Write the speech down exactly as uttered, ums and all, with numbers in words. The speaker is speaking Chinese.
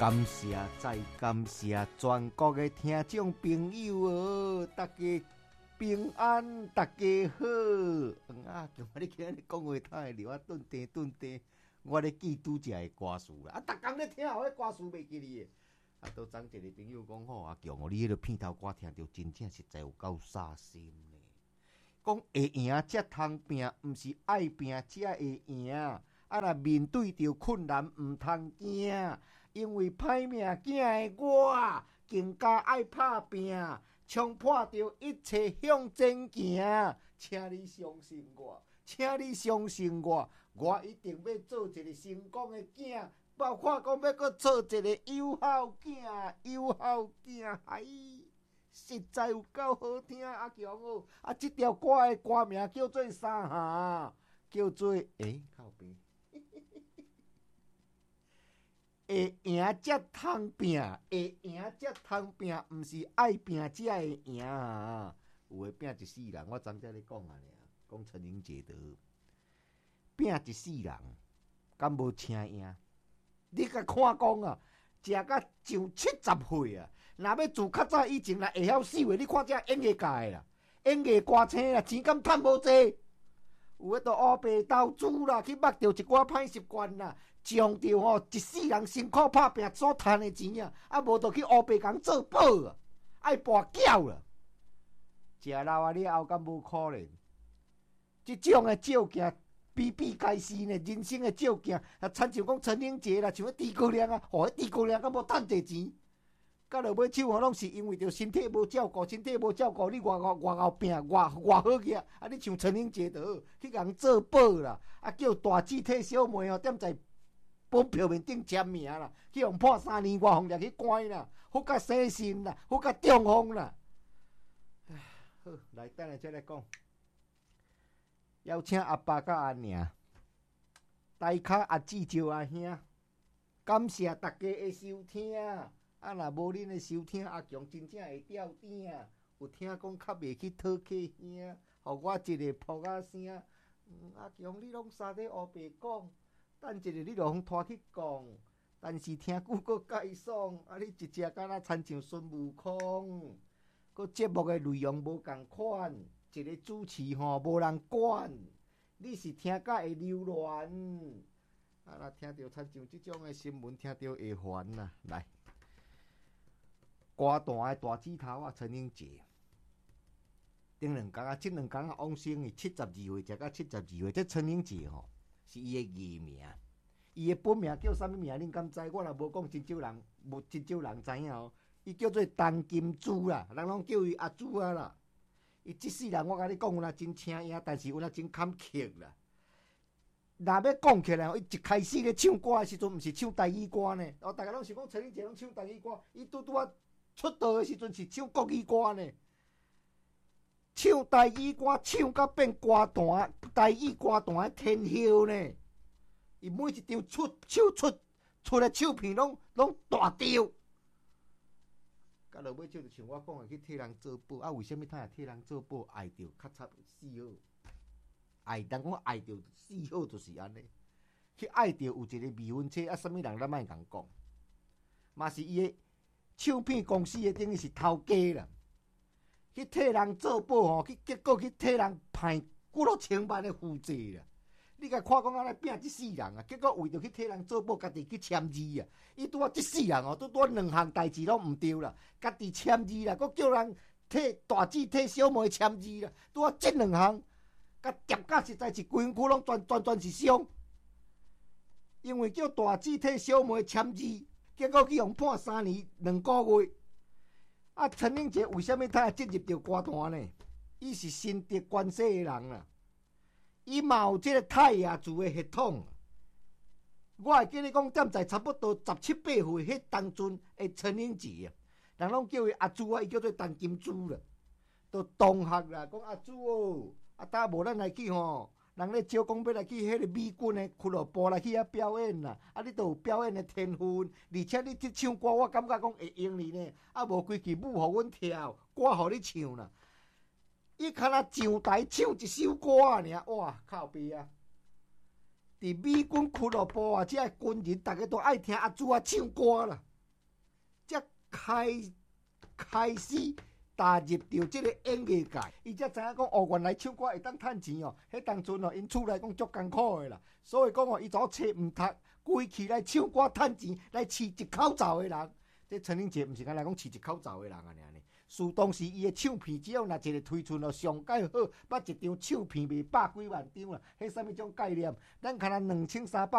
感谢再感谢全国的听众朋友哦，大家平安，大家好。嗯啊，今日你今日讲话太离我顿地顿地，我咧记拄只的歌词啦。啊，逐工咧听后，迄歌词袂记哩的。啊，都昨一个朋友讲吼，阿强哦，你迄个片头歌听着真正实在有够煞心呢。讲会赢才通拼，毋是爱拼才会赢。啊，若面对着困难，毋通惊，因为歹命囝的我，更加爱拍拼，冲破着一切向前行。请你相信我，请你相信我，我一定要做一个成功的囝，包括讲要搁做一个友好囝，友好囝，哎，实在有够好听，阿强哦！啊，这条歌的歌名叫做啥哈？叫做诶，靠边。会赢才通拼，会赢才通拼，毋是爱拼才会赢啊！有诶拼一世人，我昨天咧讲啊，讲陈英杰的拼一世人，敢无请赢？你甲看讲啊，食甲上七十岁啊，若要自较早以前啦，会晓死诶，你看这演艺界啦，演艺歌星啦，钱敢趁无济？有迄个乌白投资啦，去捌着一寡歹习惯啦，将着吼一世人辛苦打拼所赚的钱啊，啊无就去乌白工做宝啊，爱跋筊啦。食老啊了后，敢无可能？即种的照镜比比皆是呢，人生的照镜啊，亲像讲陈英杰啦，像迄诸葛亮啊，吼，迄诸葛亮敢无趁侪钱？到落尾手吼，拢是因为着身体无照顾，身体无照顾，你外外外后拼外外好去啊！啊，你像陈英杰就好，去甲人做宝啦，啊叫大姊体小妹哦，踮在本票面顶签名啦，去用判三年外，互掠去关啦，好甲洗心啦，好甲中风啦。唉，好，来等下再来讲。邀请阿爸甲阿娘，大卡阿姊招阿兄，感谢大家的收听。啊，若无恁的收听，阿强真正会掉顶。有听讲较袂去讨客兄，互我一个扑仔声。嗯，阿强你拢三咧乌白讲，等一下你就通拖去讲。但是听久佫介爽，啊你一只敢若亲像孙悟空。佫节目的内容无共款，一个主持吼无人管，你是听甲会流乱。啊，若听到亲像即种的新闻，听到会烦呐。来。歌坛的大指头啊，陈英杰，顶两工啊，即两工啊，往生伊七十二岁，食到七十二岁。这陈英杰吼，是伊的艺名，伊的本名叫啥物名？恁敢知？我若无讲，真少人，无真少人知影哦。伊叫做陈金珠啦，人拢叫伊阿珠啊啦。伊即世人，我甲你讲，有啦真请赢，但是有啦真坎坷啦。若要讲起来，伊一开始咧唱歌的时阵，毋是唱台语歌呢。哦，大家拢是讲陈英杰拢唱台语歌，伊拄拄啊。出道的时阵是唱国语歌呢，唱台语歌唱到变歌坛台语歌坛的天后呢。伊每一张出手出出的唱片拢拢大调。到落尾就像我讲的，去替人做宝啊？为什么他替人做宝？爱着较差四好，爱人讲爱着四好就是安尼，去爱着有一个未婚妻啊，啥物人咱莫共讲，嘛是伊的。唱片公司的等于是头家啦，去替人做宝吼，去结果去替人派几落千万的负债啦。你甲看讲安尼拼一世人啊，结果为着去替人做宝，家己去签字啊。伊拄啊一世人哦，拄拄两项代志拢毋对啦，家己签字啦，佮叫人替大姊替小妹签字啦，拄啊这两项，甲叠甲实在是规身躯拢全全全是伤，因为叫大姊替小妹签字。结果去用判三年两个月，啊！陈英杰为什么他进入到歌坛呢？伊是深得关系的人啦，伊嘛有这个泰雅族的血统。我会记你讲，踮在差不多十七八岁迄当阵的陈英杰啊，人拢叫伊阿珠啊，伊叫做陈金珠啦，都同学啦，讲阿珠哦，啊，搭无咱来去吼。人咧招讲要来去迄个美军的俱乐部来去遐表演啦，啊，你都有表演的天分，而且你这唱歌，我感觉讲会用你呢，啊，无规矩舞互阮跳，歌互你唱啦。伊敢若上台唱一首歌啊，尔哇靠背啊！伫美军俱乐部啊，这军人大家都爱听阿珠啊唱歌啦。 才开开始踏入到即个演艺界，伊才知影讲哦，原来唱歌会当趁钱哦。迄当阵哦，因厝内讲足艰苦的啦，所以讲哦，伊早册毋读，规气来唱歌趁钱，来饲一口罩的人。这陈玲姐毋是干来讲饲一口罩的人啊，尔呢。是当时伊的唱片只要若一个推出哦，上介好，捌一张唱片卖百几万张啦，迄啥物种概念？咱可能两千三百。